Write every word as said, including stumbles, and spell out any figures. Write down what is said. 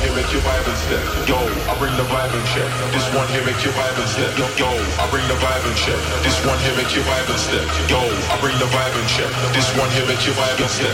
here make you vibe and step. Yo, I bring the vibe and check. This one here make you vibe and step. Yo, yo, I bring the vibe and check. This one here make you vibe and step. Yo, I bring the vibe and check. This one here make you vibe and step.